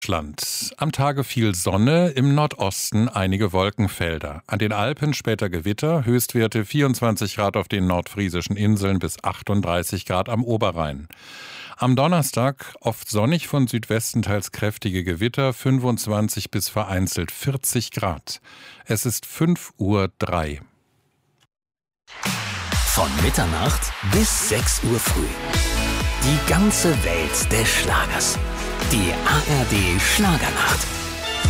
Deutschland. Am Tage viel Sonne, im Nordosten einige Wolkenfelder. An den Alpen später Gewitter, Höchstwerte 24 Grad auf den nordfriesischen Inseln bis 38 Grad am Oberrhein. Am Donnerstag oft sonnig, von Südwesten teils kräftige Gewitter, 25 bis vereinzelt 40 Grad. Es ist 5:03 Uhr. Von Mitternacht bis 6 Uhr früh. Die ganze Welt des Schlagers. Die ARD Schlagernacht.